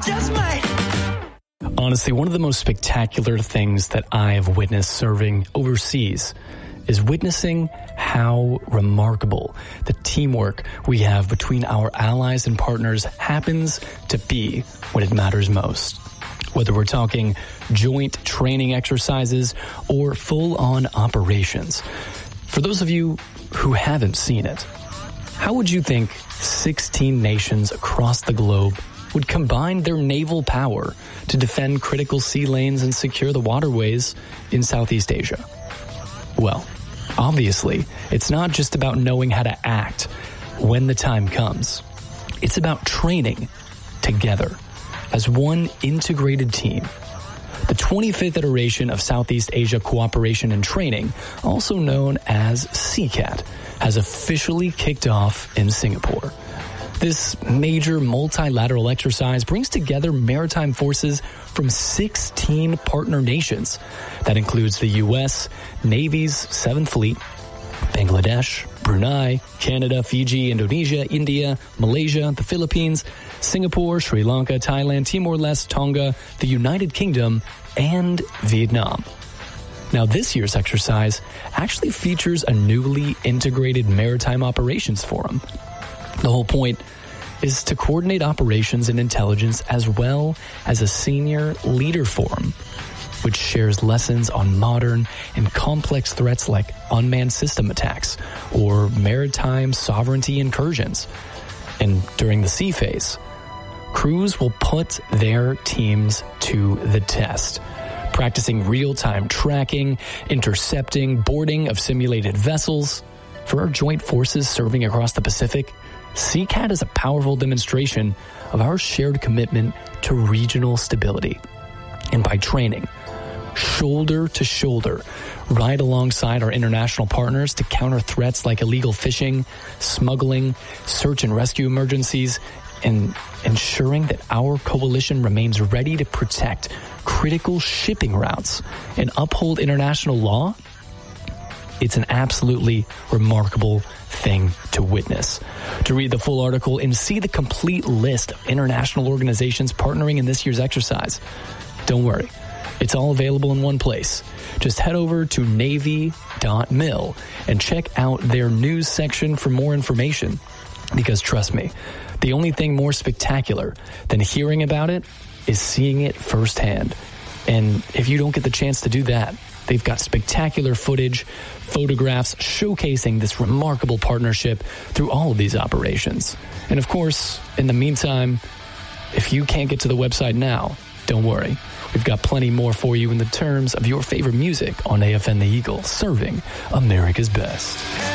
just might. Honestly, one of the most spectacular things that I've witnessed serving overseas is witnessing how remarkable the teamwork we have between our allies and partners happens to be when it matters most. Whether we're talking joint training exercises or full-on operations. For those of you who haven't seen it, how would you think 16 nations across the globe would combine their naval power to defend critical sea lanes and secure the waterways in Southeast Asia? Well, obviously, it's not just about knowing how to act when the time comes. It's about training together as one integrated team. The 25th iteration of Southeast Asia Cooperation and Training, also known as CCAT, has officially kicked off in Singapore. This major multilateral exercise brings together maritime forces from 16 partner nations. That includes the U.S. Navy's 7th Fleet, Bangladesh, Brunei, Canada, Fiji, Indonesia, India, Malaysia, the Philippines, Singapore, Sri Lanka, Thailand, Timor-Leste, Tonga, the United Kingdom, and Vietnam. Now, this year's exercise actually features a newly integrated Maritime Operations Forum. The whole point is to coordinate operations and intelligence as well as a senior leader forum, which shares lessons on modern and complex threats like unmanned system attacks or maritime sovereignty incursions. And during the sea phase, crews will put their teams to the test, practicing real-time tracking, intercepting, boarding of simulated vessels. For our joint forces serving across the Pacific, CCAT is a powerful demonstration of our shared commitment to regional stability. And by training, shoulder to shoulder, right alongside our international partners to counter threats like illegal fishing, smuggling, search and rescue emergencies, and ensuring that our coalition remains ready to protect critical shipping routes and uphold international law, it's an absolutely remarkable thing to witness. To read the full article and see the complete list of international organizations partnering in this year's exercise, don't worry. It's all available in one place. Just head over to Navy.mil and check out their news section for more information. Because trust me, the only thing more spectacular than hearing about it is seeing it firsthand. And if you don't get the chance to do that, they've got spectacular footage, photographs showcasing this remarkable partnership through all of these operations. And of course, in the meantime, if you can't get to the website now, don't worry. We've got plenty more for you in the terms of your favorite music on AFN The Eagle, serving America's best.